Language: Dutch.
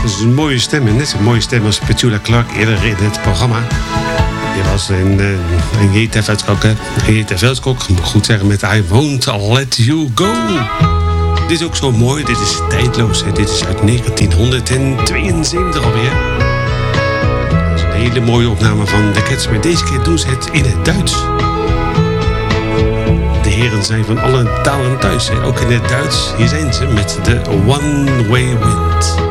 Dat is een mooie stem. En net zo'n mooie stem als Petula Clark eerder in het programma. Die was een Jeta Veldskok, moet ik goed zeggen, met I Won't Let You Go. Dit is ook zo mooi. Dit is tijdloos. Hè. Dit is uit 1972 alweer. Dat is een hele mooie opname van The Cats. Maar deze keer doen ze het in het Duits. De heren zijn van alle talen thuis. Hè. Ook in het Duits. Hier zijn ze met de One Way Wind.